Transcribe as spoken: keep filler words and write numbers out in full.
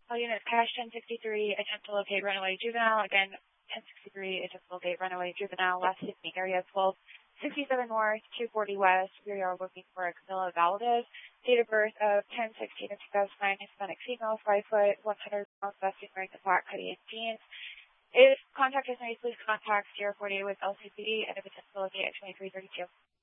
All units, cash ten sixty-three, attempt to locate runaway juvenile. Again, ten sixty-three, attempt to locate runaway juvenile, West Sydney area, twelve sixty-seven North, two forty West. We are looking for a Camila Valdez. Date of birth of ten sixteen of two thousand nine, Hispanic female, five foot, one hundred pounds, vesting wearing the black hoodie and jeans. If contact is made, please contact zero forty-eight with L C P D and if it's to locate at twenty-three thirty-two.